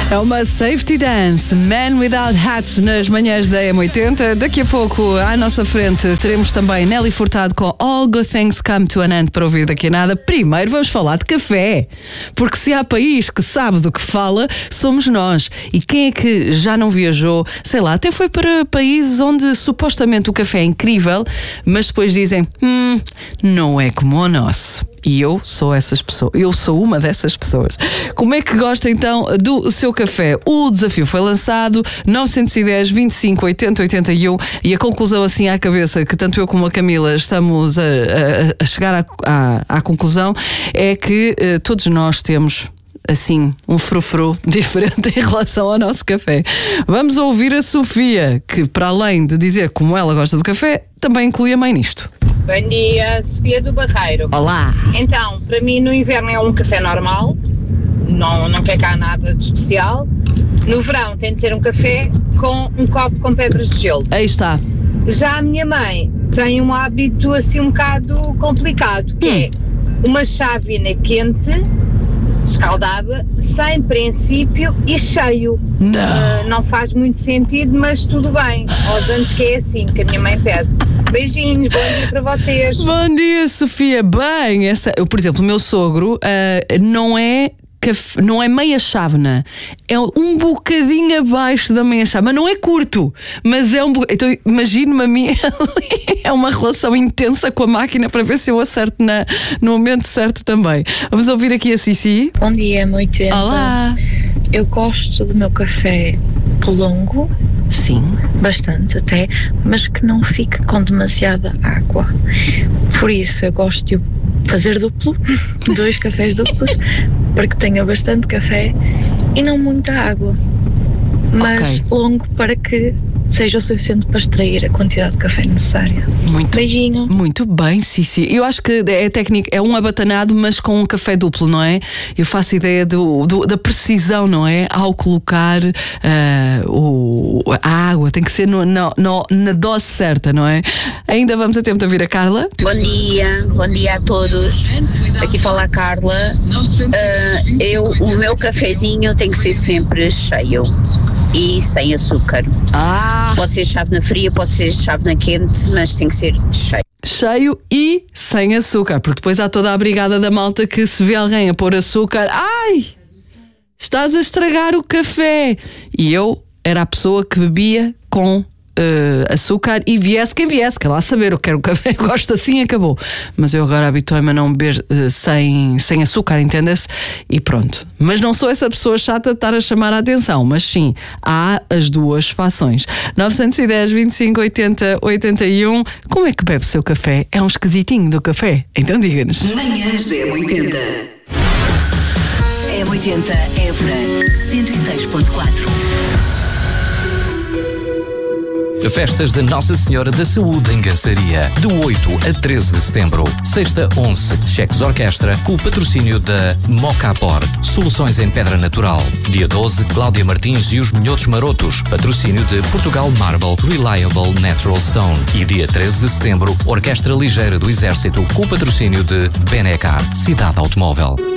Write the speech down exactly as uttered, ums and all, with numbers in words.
É uma Safety Dance, Man Without Hats, nas manhãs da M oitenta. Daqui a pouco, à nossa frente, teremos também Nelly Furtado com All Good Things Come to an End para ouvir daqui a nada. Primeiro vamos falar de café, porque se há país que sabe do que fala, somos nós. E quem é que já não viajou, sei lá, até foi para países onde supostamente o café é incrível, mas depois dizem, hum, não é como o nosso. E eu sou essas pessoas, eu sou uma dessas pessoas. Como é que gosta então do seu café? O desafio foi lançado, nove um zero, vinte e cinco, oitenta, oitenta e um, e a conclusão assim à cabeça, que tanto eu como a Camila estamos a, a, a chegar à, à, à conclusão, é que uh, todos nós temos assim, um frufru diferente em relação ao nosso café. Vamos ouvir a Sofia, que para além de dizer como ela gosta do café, também inclui a mãe nisto. Bom dia, Sofia do Barreiro. Olá. Então, para mim no inverno é um café normal, não, não quer cá nada de especial. No verão tem de ser um café com um copo com pedras de gelo. Aí está. Já a minha mãe tem um hábito assim um bocado complicado, que hum. é uma chávena quente, escaldada, sem princípio e cheio. Não. Uh, não faz muito sentido, mas tudo bem. Aos anos que é assim, que a minha mãe pede. Beijinhos, bom dia para vocês. Bom dia, Sofia. Bem, essa, eu, por exemplo, o meu sogro uh, não é café, não é meia chávena, é um bocadinho abaixo da meia chávena, mas não é curto, mas é um bocadinho. Então imagino-me a mim, é uma relação intensa com a máquina para ver se eu acerto na, no momento certo também. Vamos ouvir aqui a Cici. Bom dia, M oitenta. Olá. Eu gosto do meu café longo. Sim. Bastante até, mas que não fique com demasiada água. Por isso eu gosto de fazer duplo, dois cafés duplos, para que tenha bastante café e não muita água. Mas okay. longo para que seja o suficiente para extrair a quantidade de café necessária. Muito, Beijinho. Muito bem, Cici. Eu acho que é técnica, é um abatanado, mas com um café duplo, não é? Eu faço ideia do, do, da precisão, não é? Ao colocar uh, o, a água, tem que ser no, no, no, na dose certa, não é? Ainda vamos a tempo de ouvir a Carla. Bom dia, bom dia a todos. Aqui fala a Carla. Uh, eu, o meu cafezinho tem que ser sempre cheio e sem açúcar. Ah! Pode ser chávena fria, pode ser chávena quente, mas tem que ser cheio. Cheio e sem açúcar, porque depois há toda a brigada da malta que se vê alguém a pôr açúcar, ai, estás a estragar o café. E eu era a pessoa que bebia com uh, açúcar e viesse quem viesse, quer lá saber, eu quero o café, gosto assim, acabou. Mas eu agora habituei-me a não beber uh, sem, sem açúcar, entenda-se? E pronto. Mas não sou essa pessoa chata de estar a chamar a atenção, mas sim, há as duas fações. nove um zero, vinte e cinco, oitenta, oitenta e um. Como é que bebe o seu café? É um esquisitinho do café? Então diga-nos. Manhãs da M oitenta. M oitenta Évora cento e seis ponto quatro. Festas da Nossa Senhora da Saúde em Gançaria, de oito a treze de setembro. Sexta, onze, Cheques Orquestra, com o patrocínio da Mocapor, soluções em pedra natural. Dia doze, Cláudia Martins e os Minhotos Marotos, patrocínio de Portugal Marble Reliable Natural Stone. E dia treze de setembro, Orquestra Ligeira do Exército, com o patrocínio de Benecar, Cidade Automóvel.